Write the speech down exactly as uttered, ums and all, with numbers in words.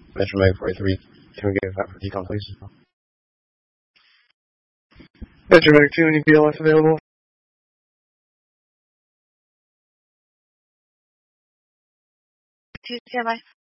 Metromag forty-three, can we get that for decon, please? Metromag two, any B L S available? Two, stand by.